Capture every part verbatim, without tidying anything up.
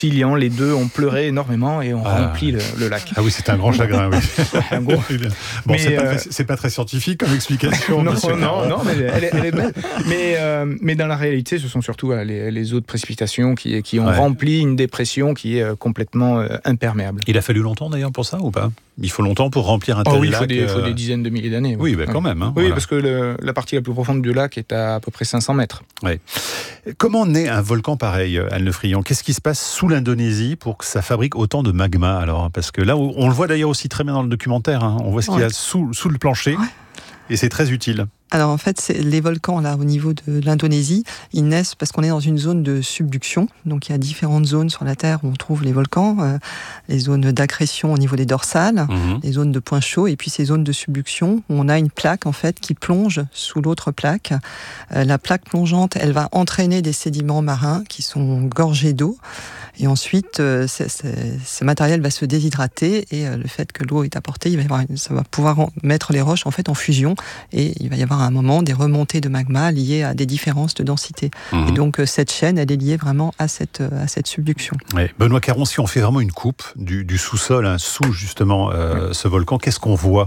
Kilian, les deux ont pleuré énormément et ont ah, rempli le, le lac. Ah oui, c'est un grand chagrin, oui. un gros. Bon, mais c'est, pas euh... très, c'est pas très scientifique comme explication. non, non, non, mais elle, elle est belle. mais, euh, mais dans la réalité, ce sont surtout euh, les, les eaux de précipitation qui, qui ont ouais. rempli une dépression qui est euh, complètement euh, imperméable. Il a fallu longtemps d'ailleurs pour ça ou pas ? Il faut longtemps pour remplir un tel oh oui, lac. Il faut, des, euh... faut des dizaines de milliers d'années. Oui, bah, quand ouais. même. Hein, oui, voilà. parce que le, la partie la plus profonde du lac est à à peu près cinq cents mètres. Ouais. Comment naît un volcan pareil, Anne Le Friand ? Qu'est-ce qui se passe sous l'Indonésie pour que ça fabrique autant de magma alors ? Parce que là, on le voit d'ailleurs aussi très bien dans le documentaire. Hein, on voit ce ouais. qu'il y a sous, sous le plancher. Ouais. Et c'est très utile. Alors en fait, c'est les volcans là au niveau de l'Indonésie, ils naissent parce qu'on est dans une zone de subduction. Donc il y a différentes zones sur la Terre où on trouve les volcans, euh, les zones d'accrétion au niveau des dorsales, mmh. les zones de points chauds, et puis ces zones de subduction où on a une plaque en fait qui plonge sous l'autre plaque. Euh, la plaque plongeante, elle va entraîner des sédiments marins qui sont gorgés d'eau. Et ensuite, euh, c'est, c'est, ce matériel va se déshydrater et euh, le fait que l'eau est apportée, il va y avoir, ça va pouvoir en, mettre les roches en fait en fusion et il va y avoir à un moment des remontées de magma liées à des différences de densité. Mmh. Et donc euh, cette chaîne, elle est liée vraiment à cette, à cette subduction. Ouais. Benoît Caron, si on fait vraiment une coupe du, du sous-sol, hein, sous justement euh, ouais. ce volcan, qu'est-ce qu'on voit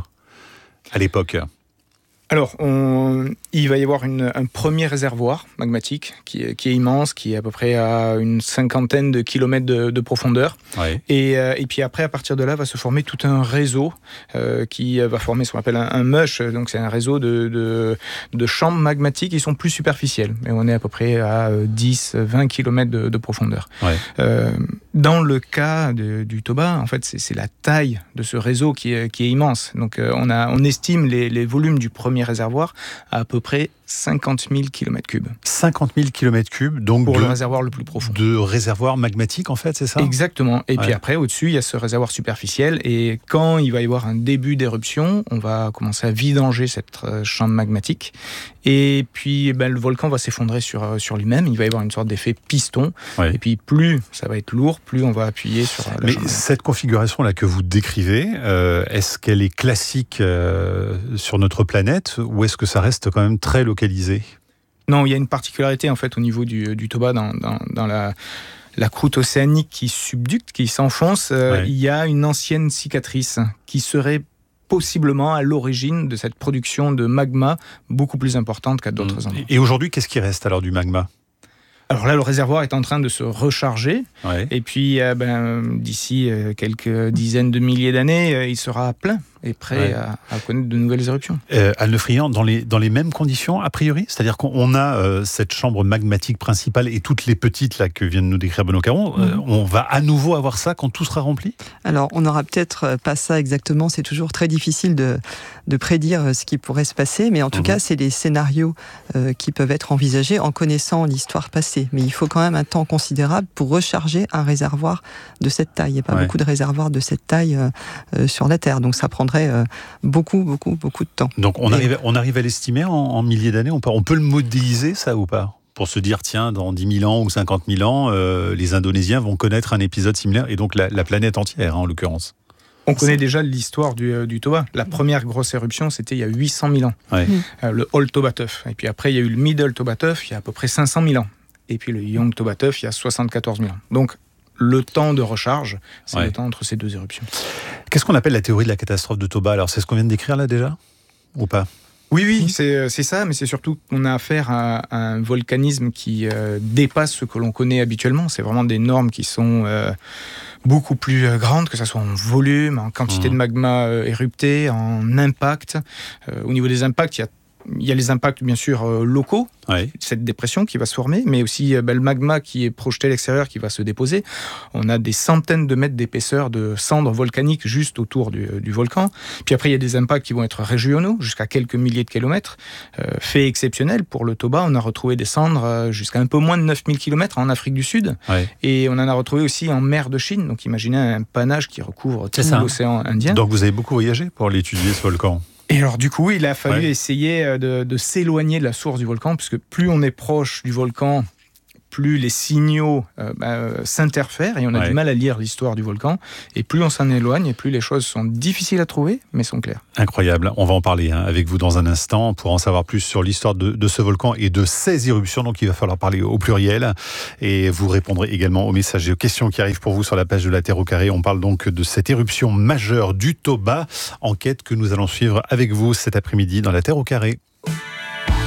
à l'époque ? Alors, on, il va y avoir une, un premier réservoir magmatique qui est, qui est immense, qui est à peu près à une cinquantaine de kilomètres de, de profondeur. Ouais. Et, euh, et puis après, à partir de là, va se former tout un réseau euh, qui va former ce qu'on appelle un, un mush. Donc, c'est un réseau de, de, de chambres magmatiques qui sont plus superficielles. Et on est à peu près à dix à vingt kilomètres de, de profondeur. Ouais. Euh, dans le cas de, du Toba, en fait, c'est, c'est la taille de ce réseau qui est, qui est immense. Donc, euh, on, a, on estime les, les volumes du premier réservoir à à peu près cinquante mille kilomètres cubes. cinquante mille kilomètres cubes, donc pour de, le réservoir le plus profond. De réservoir magmatique, en fait, c'est ça ? Exactement. Et ouais. puis après, au-dessus, il y a ce réservoir superficiel. Et quand il va y avoir un début d'éruption, on va commencer à vidanger cette chambre magmatique. Et puis, ben, le volcan va s'effondrer sur, sur lui-même. Il va y avoir une sorte d'effet piston. Ouais. Et puis, plus ça va être lourd, plus on va appuyer sur la Mais chambre. Cette configuration-là que vous décrivez, euh, est-ce qu'elle est classique euh, sur notre planète ou est-ce que ça reste quand même très localisé ? Non, il y a une particularité en fait au niveau du, du Toba dans, dans, dans la, la croûte océanique qui subducte, qui s'enfonce. Euh, ouais. Il y a une ancienne cicatrice qui serait possiblement à l'origine de cette production de magma beaucoup plus importante qu'à d'autres mmh. endroits. Et aujourd'hui, qu'est-ce qui reste alors du magma ? Alors là, le réservoir est en train de se recharger. Ouais. Et puis, euh, ben, d'ici euh, quelques dizaines de milliers d'années, euh, il sera plein et prêt ouais. à, à connaître de nouvelles éruptions. Euh, Anne Le Friand, dans les, dans les mêmes conditions, a priori ? C'est-à-dire qu'on a euh, cette chambre magmatique principale et toutes les petites là, que vient de nous décrire Benoît Caron. Mmh. Euh, on va à nouveau avoir ça quand tout sera rempli ? Alors, on n'aura peut-être pas ça exactement. C'est toujours très difficile de, de prédire ce qui pourrait se passer. Mais en tout mmh. cas, c'est les scénarios euh, qui peuvent être envisagés en connaissant l'histoire passée. Mais il faut quand même un temps considérable pour recharger un réservoir de cette taille. Il n'y a pas ouais. beaucoup de réservoirs de cette taille euh, euh, sur la Terre. Donc, ça prendrait euh, beaucoup, beaucoup, beaucoup de temps. Donc, on, Et... arrive, on arrive à l'estimer en, en milliers d'années ? on peut, on peut le modéliser, ça, ou pas ? Pour se dire, tiens, dans dix mille ans ou cinquante mille ans, euh, les Indonésiens vont connaître un épisode similaire, et donc la, la planète entière, hein, en l'occurrence. On connaît déjà l'histoire du, euh, du Toba. La première grosse éruption, c'était il y a huit cent mille ans. Ouais. Euh, le Old Toba Teuf. Et puis après, il y a eu le Middle Toba Teuf, il y a à peu près cinq cent mille ans. Et puis le Young Toba Teuf, il y a soixante-quatorze mille ans. Donc, le temps de recharge, c'est ouais. le temps entre ces deux éruptions. Qu'est-ce qu'on appelle la théorie de la catastrophe de Toba ? Alors, c'est ce qu'on vient de décrire là déjà ? Ou pas ? Oui, oui, c'est, c'est ça, mais c'est surtout qu'on a affaire à, à un volcanisme qui euh, dépasse ce que l'on connaît habituellement. C'est vraiment des normes qui sont euh, beaucoup plus euh, grandes, que ce soit en volume, en quantité mmh. de magma euh, érupté, en impact. Euh, au niveau des impacts, il y a Il y a les impacts, bien sûr, euh, locaux, ouais. cette dépression qui va se former, mais aussi euh, ben, le magma qui est projeté à l'extérieur, qui va se déposer. On a des centaines de mètres d'épaisseur de cendres volcaniques juste autour du, du volcan. Puis après, il y a des impacts qui vont être régionaux, jusqu'à quelques milliers de kilomètres. Euh, fait exceptionnel, pour le Toba, on a retrouvé des cendres euh, jusqu'à un peu moins de neuf mille kilomètres en Afrique du Sud. Ouais. Et on en a retrouvé aussi en mer de Chine. Donc imaginez un panache qui recouvre tout l'océan Indien. Donc vous avez beaucoup voyagé pour l'étudier, ce volcan ? Et alors du coup, il a fallu ouais. essayer de, de s'éloigner de la source du volcan, puisque plus on est proche du volcan, plus les signaux euh, bah, s'interfèrent et on a ouais. du mal à lire l'histoire du volcan. Et plus on s'en éloigne, et plus les choses sont difficiles à trouver, mais sont claires. Incroyable. On va en parler hein, avec vous dans un instant pour en savoir plus sur l'histoire de, de ce volcan et de ses éruptions. Donc il va falloir parler au pluriel. Et vous répondrez également aux messages et aux questions qui arrivent pour vous sur la page de la Terre au carré. On parle donc de cette éruption majeure du Toba. Enquête que nous allons suivre avec vous cet après-midi dans la Terre au carré.